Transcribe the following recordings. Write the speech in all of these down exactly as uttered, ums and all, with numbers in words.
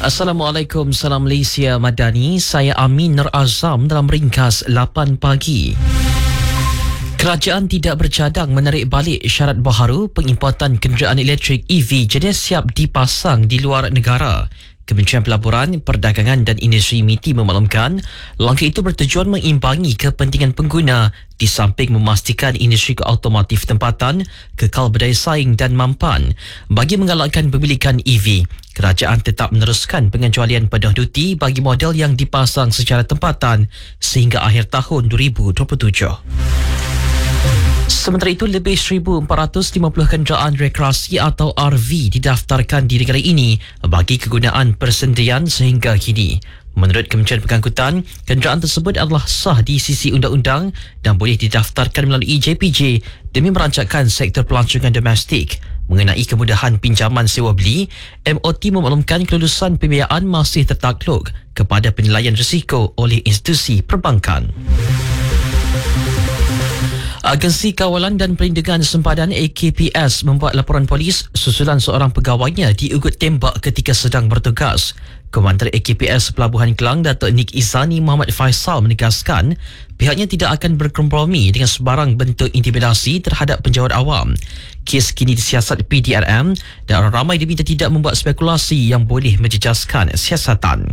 Assalamualaikum, salam Malaysia Madani. Saya Amin Nur Azam dalam ringkas lapan pagi. Kerajaan tidak bercadang menarik balik syarat baharu pengimportan kenderaan elektrik E V jenis siap dipasang di luar negara. Kementerian Pelaburan, Perdagangan dan Industri M I T I memaklumkan langkah itu bertujuan mengimbangi kepentingan pengguna di samping memastikan industri automotif tempatan kekal berdaya saing dan mampan. Bagi menggalakkan pemilikan E V, kerajaan tetap meneruskan pengecualian penuh duti bagi model yang dipasang secara tempatan sehingga akhir tahun dua ribu dua puluh tujuh. Sementara itu, lebih seribu empat ratus lima puluh kenderaan rekreasi atau R V didaftarkan di negara ini bagi kegunaan persendirian sehingga kini. Menurut Kementerian Pengangkutan, kenderaan tersebut adalah sah di sisi undang-undang dan boleh didaftarkan melalui J P J demi merancangkan sektor pelancongan domestik. Mengenai kemudahan pinjaman sewa beli, M O T memaklumkan kelulusan pembiayaan masih tertakluk kepada penilaian risiko oleh institusi perbankan. Agensi Kawalan dan Perlindungan Sempadan A K P S membuat laporan polis susulan seorang pegawainya diugut tembak ketika sedang bertugas. Komandan A K P S Pelabuhan Kelang, Datuk Nik Izani Muhammad Faisal menegaskan pihaknya tidak akan berkompromi dengan sebarang bentuk intimidasi terhadap penjawat awam. Kes kini disiasat P D R M dan orang ramai diminta tidak membuat spekulasi yang boleh menjejaskan siasatan.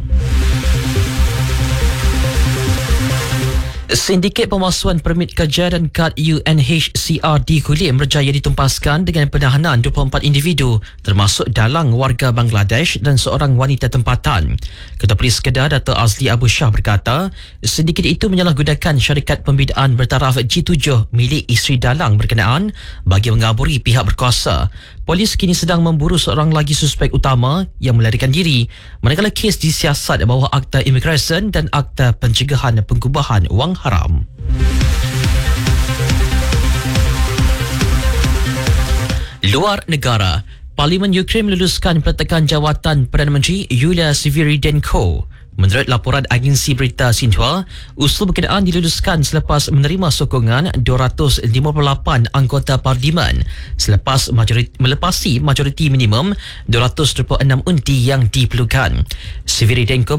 Sindiket pemalsuan permit kerja dan kad U N H C R di Kulim berjaya ditumpaskan dengan penahanan dua puluh empat individu termasuk dalang warga Bangladesh dan seorang wanita tempatan. Ketua Polis Kedah, Dato' Azli Abu Shah berkata, sindiket itu menyalahgunakan syarikat pembinaan bertaraf G tujuh milik isteri dalang berkenaan bagi mengaburi pihak berkuasa. Polis kini sedang memburu seorang lagi suspek utama yang melarikan diri, manakala kes disiasat bawah Akta Imigresen dan Akta Pencegahan Pengubahan Wang Haram. Luar negara, Parlimen Ukraine meluluskan peletakan jawatan Perdana Menteri Yulia Sviridenko. Menurut laporan agensi berita Xinhua, usul berkenaan diluluskan selepas menerima sokongan dua ratus lima puluh lapan anggota parlimen selepas majoriti, melepasi majoriti minimum dua ratus dua puluh enam undi yang diperlukan. Sviridenko